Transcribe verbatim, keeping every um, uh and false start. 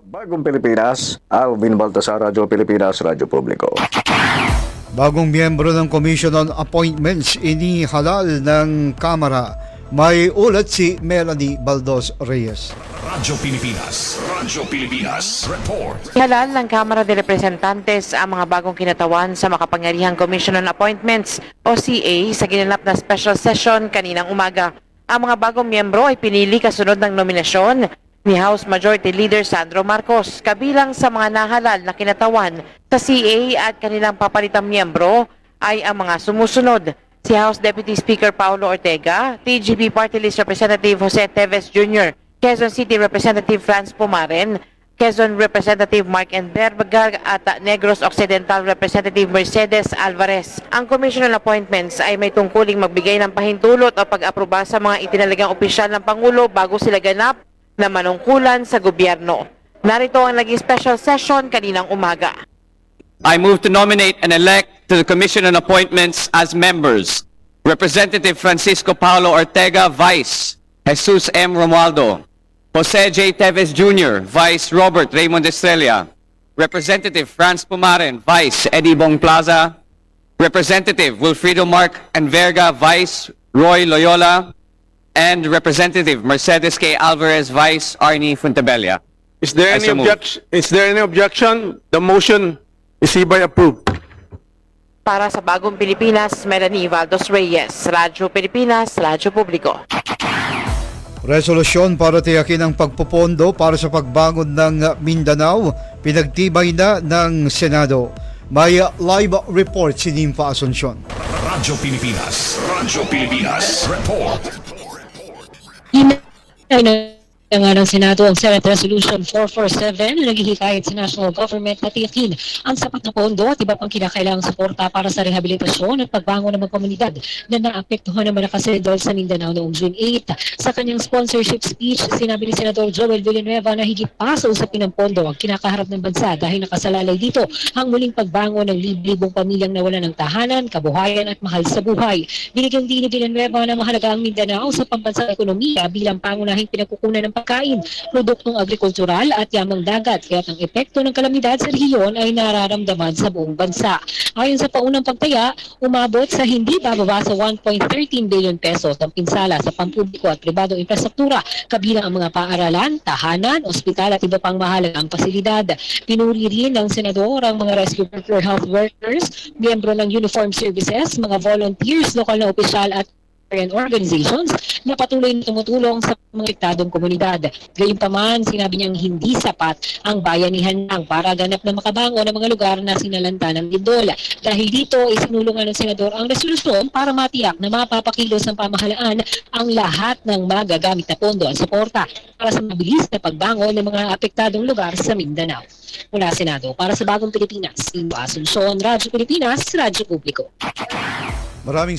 Bagong Pilipinas, Alvin Baltasar, Radyo Pilipinas, Radyo Publiko. Bagong miyembro ng Commission on Appointments inihalal ng Kamara. May ulat si Melanie Baldos Reyes. Radyo Pilipinas, Radyo Pilipinas, report. Ihalal ng Kamara de Representantes ang mga bagong kinatawan sa Makapangyarihang Commission on Appointments o C A sa ginanap na special session kaninang umaga. Ang mga bagong miyembro ay pinili kasunod ng nominasyon ni House Majority Leader Sandro Marcos. Kabilang sa mga nahalal na kinatawan sa C A at kanilang papalitang miyembro ay ang mga sumusunod: si House Deputy Speaker Paulo Ortega, T G P Party List Representative Jose Teves Junior, Quezon City Representative Franz Pumaren, Quezon Representative Mark Enverga at Negros Occidental Representative Mercedes Alvarez. Ang Commission on Appointments ay may tungkuling magbigay ng pahintulot o pag-aproba sa mga itinalagang opisyal ng Pangulo bago sila ganap na manungkulan sa gobyerno. Narito ang naging special session kaninang umaga. I move to nominate and elect to the Commission on Appointments as members Representative Francisco Paulo Ortega, Vice Jesus M. Romualdo, Jose J. Teves Junior, Vice Robert Raymond Estrella, Representative Franz Pumaren, Vice Eddie Bong Plaza, Representative Wilfredo Mark Enverga, Vice Roy Loyola, and Representative Mercedes K. Alvarez, Vice Arnie Funtebella. Is there any objection? Is there any objection? The motion is hereby approved. Para sa Bagong Pilipinas, Melanie Valdos Reyes, Radyo Pilipinas, Radyo Publiko. Resolusyon para tiyakin ang pagpopondo para sa pagbangon ng Mindanao, pinagtibay na ng Senado. May live report si Nympha Asuncion. Radyo Pilipinas, Radyo Pilipinas, report. Ang ng Senado ang Senate Resolution four forty-seven na naghihikayat sa national government na tiyakin ang sapat na pondo at iba pang kinakailangang suporta para sa rehabilitasyon at pagbangon ng mga komunidad na naapektuhan ng malakas na lindol sa Mindanao noong June eighth. Sa kanyang sponsorship speech, sinabi ni Senador Joel Villanueva na higit pa sa usapin ng pondo ang kinakaharap ng bansa dahil nakasalalay dito ang muling pagbangon ng liblibong pamilyang nawalan ng tahanan, kabuhayan at mahal sa buhay. Binigyang din ni Villanueva na mahalaga ang Mindanao sa pambansang ekonomiya bilang pangunahing pinagkukunan ng pagkain, produktong agrikultural at yamang dagat, kaya ang epekto ng kalamidad sa rehiyon ay nararamdaman sa buong bansa. Ayon sa paunang pagtaya, umabot sa hindi bababa sa one point one three billion pesos ang pinsala sa pampubliko at pribadong infrastruktura, kabilang ang mga paaralan, tahanan, ospital at iba pang mahalagang pasilidad. Pinuri rin ng senador ang mga rescue worker, health workers, miyembro ng uniformed services, mga volunteers, lokal na opisyal at organizations na patuloy na tumutulong sa mga apektadong komunidad. Gayunpaman, sinabi niyang hindi sapat ang bayanihan lang para ganap na makabangon ang mga lugar na sinalanta ng lindol. Dahil dito, isinulungan ng senador ang resolusyon para matiyak na mapapakilos ng pamahalaan ang lahat ng magagamit na pondo at suporta para sa mabilis na pagbangon ng mga apektadong lugar sa Mindanao. Mula Senado, para sa Bagong Pilipinas, Nympha Asuncion, Radyo Pilipinas, Radyo Publiko. Maraming